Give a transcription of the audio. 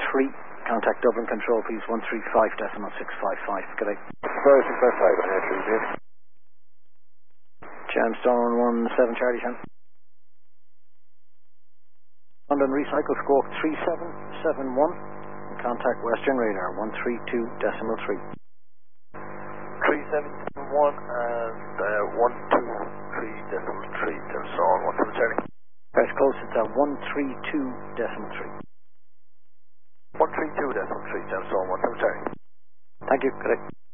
Contact Dublin Control, please. 135.655. Good day. Sorry, 655. I have to Jamstone 17 Charlie Chan. London Recycle Squawk 3771. Contact Western Radar 132.3. 3771 and 123.3. Jamstone 123. Press close, it's at 132.3. 132.3. Jamstone 123. Thank you. Good day.